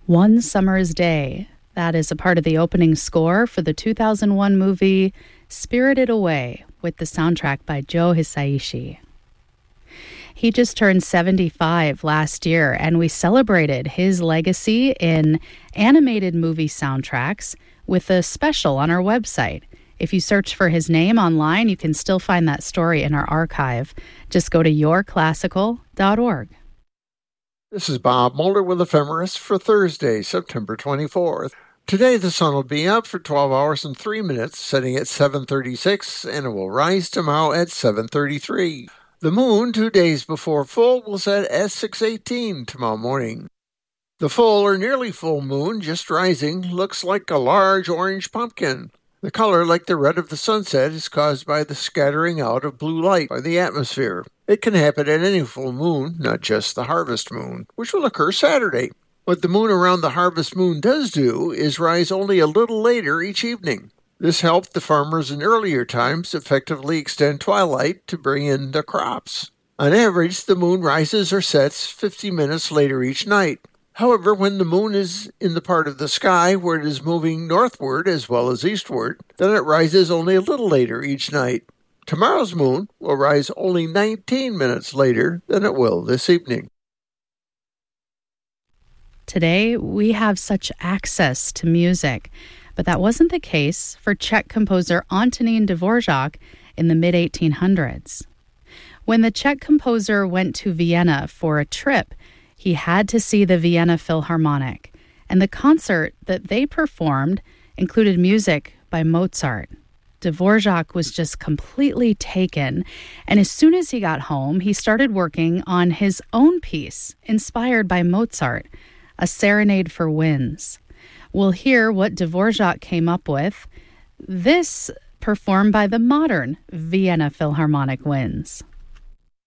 One Summer's Day. That is a part of the opening score for the 2001 movie Spirited Away, with the soundtrack by Joe Hisaishi. He just turned 75 last year, and we celebrated his legacy in animated movie soundtracks with a special on our website. If you search for his name online, you can still find that story in our archive. Just go to yourclassical.org. This is Bob Mulder with Ephemeris for Thursday, September 24th. Today the sun will be up for 12 hours and 3 minutes, setting at 7:36, and it will rise tomorrow at 7:33. The moon, 2 days before full, will set at 6:18 tomorrow morning. The full or nearly full moon, just rising, looks like a large orange pumpkin. The color, like the red of the sunset, is caused by the scattering out of blue light by the atmosphere. It can happen at any full moon, not just the harvest moon, which will occur Saturday. What the moon around the harvest moon does do is rise only a little later each evening. This helped the farmers in earlier times effectively extend twilight to bring in the crops. On average, the moon rises or sets 50 minutes later each night. However, when the moon is in the part of the sky where it is moving northward as well as eastward, then it rises only a little later each night. Tomorrow's moon will rise only 19 minutes later than it will this evening. Today, we have such access to music, but that wasn't the case for Czech composer Antonín Dvořák in the mid-1800s. When the Czech composer went to Vienna for a trip, he had to see the Vienna Philharmonic, and the concert that they performed included music by Mozart. Dvořák was just completely taken, and as soon as he got home, he started working on his own piece, inspired by Mozart, A Serenade for Winds. We'll hear what Dvořák came up with, this performed by the modern Vienna Philharmonic Winds.